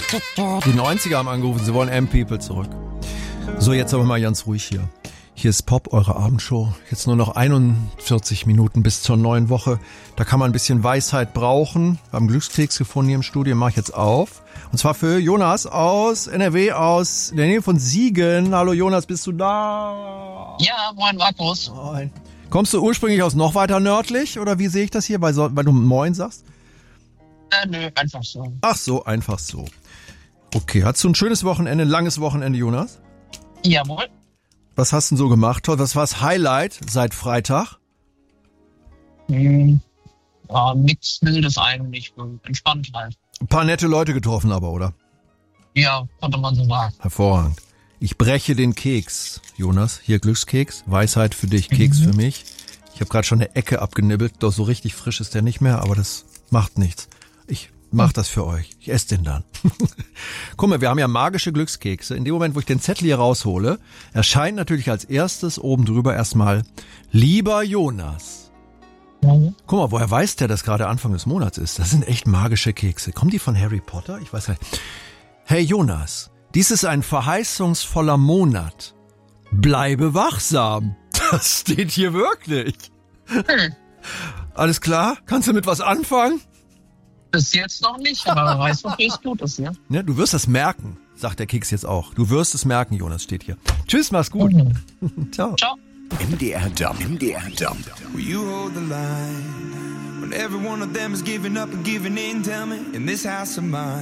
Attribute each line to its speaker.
Speaker 1: Die 90er haben angerufen, sie wollen M-People zurück. So, jetzt aber mal ganz ruhig hier. Hier ist Pop, eure Abendshow. Jetzt nur noch 41 Minuten bis zur neuen Woche. Da kann man ein bisschen Weisheit brauchen. Wir haben Glückskeks gefunden hier im Studio, mache ich jetzt auf. Und zwar für Jonas aus NRW, aus der Nähe von Siegen. Hallo Jonas, bist du da?
Speaker 2: Ja, moin Markus.
Speaker 1: Moin. Kommst du ursprünglich aus noch weiter nördlich? Oder wie sehe ich das hier, weil du Moin sagst?
Speaker 2: Nö, einfach so.
Speaker 1: Ach so, einfach so. Okay, hattest du ein schönes Wochenende, ein langes Wochenende, Jonas?
Speaker 2: Jawohl.
Speaker 1: Was hast du denn so gemacht? Was war das Highlight seit Freitag?
Speaker 2: Ja, nichts Wildes eigentlich. Entspannt halt.
Speaker 1: Ein paar nette Leute getroffen aber, oder?
Speaker 2: Ja, konnte man so sagen.
Speaker 1: Hervorragend. Ich breche den Keks, Jonas. Hier Glückskeks, Weisheit für dich, Keks für mich. Ich habe gerade schon eine Ecke abgenibbelt. Doch so richtig frisch ist der nicht mehr, aber das macht nichts. Ich mach das für euch. Ich esse den dann. Guck mal, wir haben ja magische Glückskekse. In dem Moment, wo ich den Zettel hier raushole, erscheint natürlich als erstes oben drüber erstmal Lieber Jonas. Guck mal, woher weiß der, dass gerade Anfang des Monats ist? Das sind echt magische Kekse. Kommen die von Harry Potter? Ich weiß gar nicht. Hey Jonas, dies ist ein verheißungsvoller Monat. Bleibe wachsam. Das steht hier wirklich. Alles klar? Kannst du mit was anfangen?
Speaker 2: Bis jetzt noch nicht, aber wer weiß, wofür es gut ist, ja?
Speaker 1: Ja, du wirst das merken, sagt der Keks jetzt auch. Du wirst es merken, Jonas, steht hier. Tschüss, mach's gut. Ciao.
Speaker 2: Ciao.
Speaker 3: MDR Dump. Will you hold the line when every one of them is giving up and giving in? Tell me, in this house of mine.